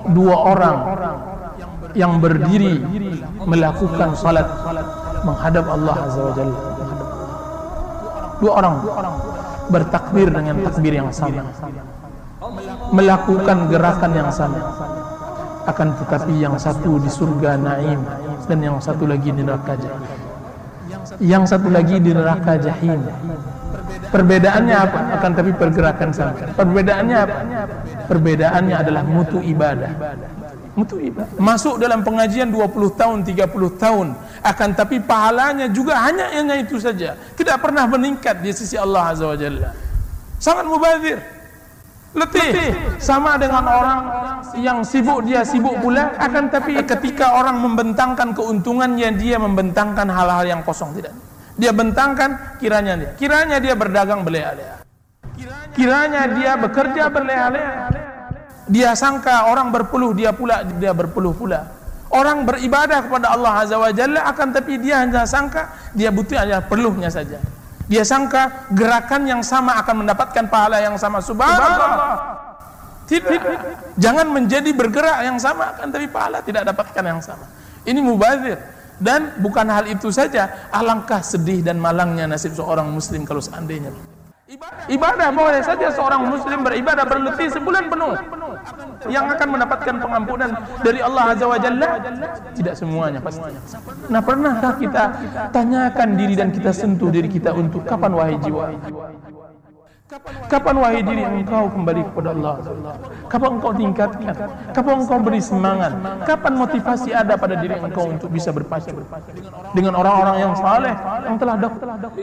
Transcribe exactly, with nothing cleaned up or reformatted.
dua orang yang berdiri melakukan salat menghadap Allah Azza wa Jalla. Dua orang bertakbir dengan takbir yang sama, melakukan gerakan yang sama, akan tetapi yang satu di surga Naim dan yang satu lagi di neraka Jahim. Yang satu lagi di neraka Jahim. Perbedaannya apa? Akan tapi pergerakan sama. Perbedaannya apa? Perbedaannya adalah mutu ibadah. Mutu ibadah. Masuk dalam pengajian dua puluh tahun, tiga puluh tahun, akan tapi pahalanya juga hanya hanya itu saja. Tidak pernah meningkat di sisi Allah Azza wa Jalla. Sangat mubazir. Letih. Sama dengan orang yang sibuk, dia sibuk pula, akan tapi ketika orang membentangkan keuntungannya, dia membentangkan hal-hal yang kosong. Tidak, dia bentangkan kiranya dia kiranya dia berdagang berleha-leha, kiranya dia bekerja berleha-leha. Dia sangka orang berpeluh, dia pula dia berpeluh pula. Orang beribadah kepada Allah Azza wa Jalla, akan tapi dia hanya sangka dia butuh hanya peluhnya saja. Dia sangka gerakan yang sama akan mendapatkan pahala yang sama. Subhanallah. Tidak. Jangan menjadi bergerak yang sama akan tapi pahala tidak dapatkan yang sama. Ini mubazir. Dan bukan hal itu saja, alangkah sedih dan malangnya nasib seorang muslim kalau seandainya ibadah. Boleh saja seorang muslim beribadah berletih sebulan penuh, yang akan mendapatkan pengampunan dari Allah Azza wa Jalla. Tidak semuanya pasti. Nah, pernahkah kita tanyakan diri dan kita sentuh diri kita untuk kapan wahai jiwa? Kapan wahai diri engkau kembali kepada Allah? Kapan engkau tingkatkan? Kapan engkau beri semangat? Kapan motivasi ada pada diri engkau untuk bisa berpacu dengan orang-orang yang saleh, yang telah dahulu?